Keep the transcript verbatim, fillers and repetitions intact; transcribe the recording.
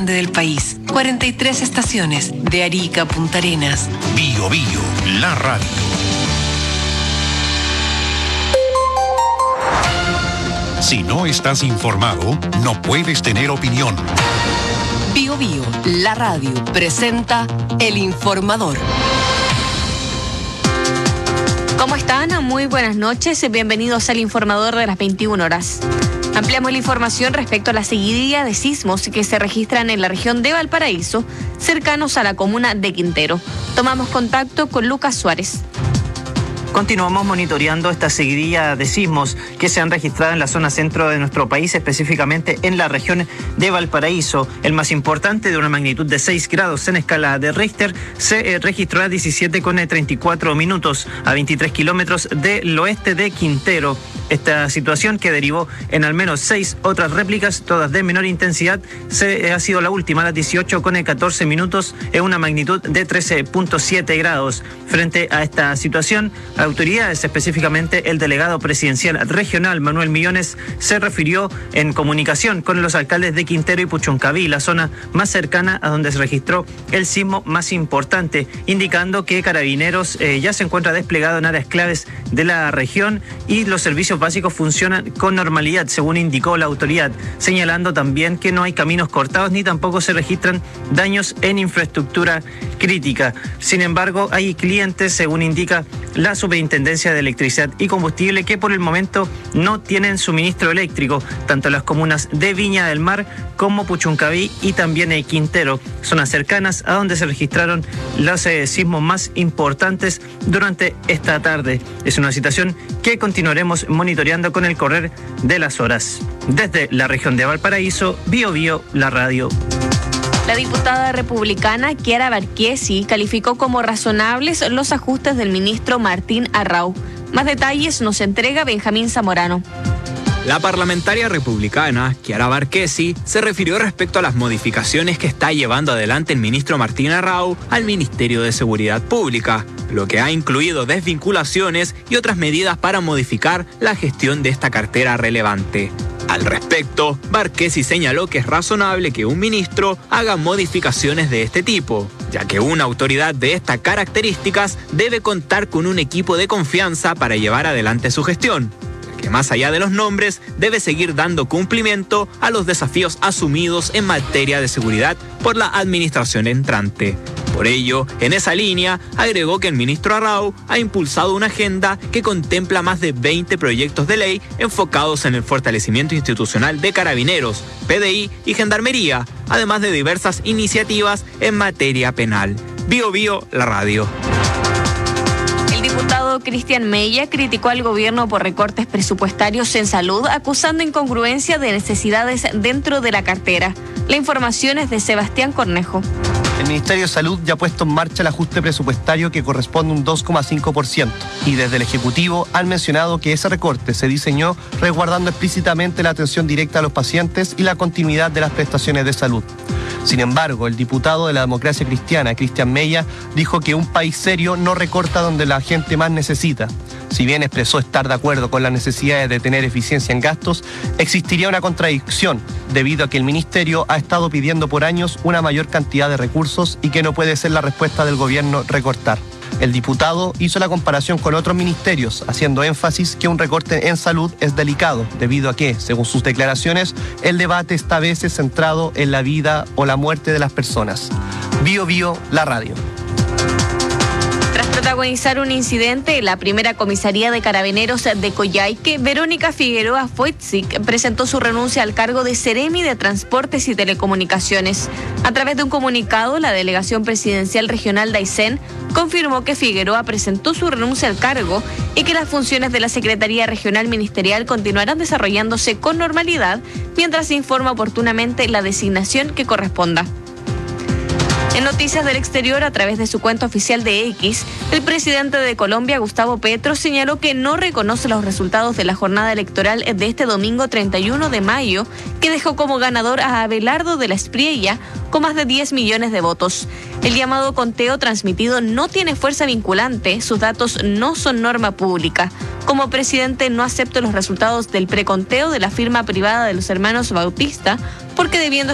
del país. cuarenta y tres estaciones, de Arica a Punta Arenas. Bio Bio, la radio. Si no estás informado, no puedes tener opinión. Bio Bio, la radio, presenta El Informador. ¿Cómo están? Muy buenas noches. Bienvenidos al Informador de las veintiuna horas. Ampliamos la información respecto a la seguidilla de sismos que se registran en la región de Valparaíso, cercanos a la comuna de Quintero. Tomamos contacto con Lucas Suárez. Continuamos monitoreando esta seguidilla de sismos que se han registrado en la zona centro de nuestro país, específicamente en la región de Valparaíso. El más importante, de una magnitud de seis grados en escala de Richter, se eh, registró a diecisiete con treinta y cuatro minutos, a veintitrés kilómetros del oeste de Quintero. Esta situación, que derivó en al menos seis otras réplicas, todas de menor intensidad, se, eh, ha sido la última a las dieciocho con catorce minutos, en una magnitud de trece punto siete grados. Frente a esta situación, autoridades, específicamente el delegado presidencial regional Manuel Millones, se refirió en comunicación con los alcaldes de Quintero y Puchuncaví, la zona más cercana a donde se registró el sismo más importante, indicando que Carabineros eh, ya se encuentra desplegado en áreas claves de la región y los servicios básicos funcionan con normalidad, según indicó la autoridad, señalando también que no hay caminos cortados ni tampoco se registran daños en infraestructura crítica. Sin embargo, hay clientes, según indica la Superintendencia de Electricidad y Combustible, que por el momento no tienen suministro eléctrico, tanto las comunas de Viña del Mar como Puchuncaví y también el Quintero, zonas cercanas a donde se registraron los eh, sismos más importantes durante esta tarde. Es una situación que continuaremos monitoreando con el correr de las horas. Desde la región de Valparaíso, Bio Bio, la radio. La diputada republicana Chiara Barquesi calificó como razonables los ajustes del ministro Martín Arrau. Más detalles nos entrega Benjamín Zamorano. La parlamentaria republicana Chiara Barquesi se refirió respecto a las modificaciones que está llevando adelante el ministro Martín Arrau al Ministerio de Seguridad Pública, lo que ha incluido desvinculaciones y otras medidas para modificar la gestión de esta cartera relevante. Al respecto, Barquesi señaló que es razonable que un ministro haga modificaciones de este tipo, ya que una autoridad de estas características debe contar con un equipo de confianza para llevar adelante su gestión, que más allá de los nombres, debe seguir dando cumplimiento a los desafíos asumidos en materia de seguridad por la administración entrante. Por ello, en esa línea, agregó que el ministro Arrau ha impulsado una agenda que contempla más de veinte proyectos de ley enfocados en el fortalecimiento institucional de Carabineros, P D I y Gendarmería, además de diversas iniciativas en materia penal. Bio Bio, la radio. El diputado Cristian Mella criticó al gobierno por recortes presupuestarios en salud, acusando incongruencia de necesidades dentro de la cartera. La información es de Sebastián Cornejo. El Ministerio de Salud ya ha puesto en marcha el ajuste presupuestario que corresponde a un dos coma cinco por ciento y desde el Ejecutivo han mencionado que ese recorte se diseñó resguardando explícitamente la atención directa a los pacientes y la continuidad de las prestaciones de salud. Sin embargo, el diputado de la Democracia Cristiana, Cristian Mella, dijo que un país serio no recorta donde la gente más necesita. Si bien expresó estar de acuerdo con las necesidades de tener eficiencia en gastos, existiría una contradicción, debido a que el Ministerio ha estado pidiendo por años una mayor cantidad de recursos y que no puede ser la respuesta del gobierno recortar. El diputado hizo la comparación con otros ministerios, haciendo énfasis que un recorte en salud es delicado, debido a que, según sus declaraciones, el debate está a veces centrado en la vida o la muerte de las personas. Bio Bio, la radio. Tras protagonizar un incidente en la primera comisaría de Carabineros de Coyhaique, Verónica Figueroa Foitzik presentó su renuncia al cargo de Seremi de Transportes y Telecomunicaciones. A través de un comunicado, la Delegación Presidencial Regional de Aysén confirmó que Figueroa presentó su renuncia al cargo y que las funciones de la Secretaría Regional Ministerial continuarán desarrollándose con normalidad mientras se informa oportunamente la designación que corresponda. En noticias del exterior, a través de su cuenta oficial de X, el presidente de Colombia, Gustavo Petro, señaló que no reconoce los resultados de la jornada electoral de este domingo treinta y uno de mayo, que dejó como ganador a Abelardo de la Espriella con más de diez millones de votos. El llamado conteo transmitido no tiene fuerza vinculante, sus datos no son norma pública. Como presidente no acepto los resultados del preconteo de la firma privada de los hermanos Bautista, porque debiendo